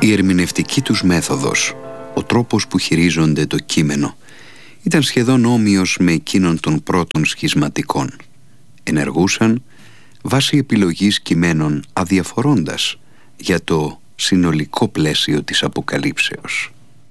Η ερμηνευτική τους μέθοδος, ο τρόπος που χειρίζονται το κείμενο, ήταν σχεδόν όμοιος με εκείνον των πρώτων σχισματικών. Ενεργούσαν βάσει επιλογής κειμένων αδιαφορώντας για το συνολικό πλαίσιο της αποκαλύψεως.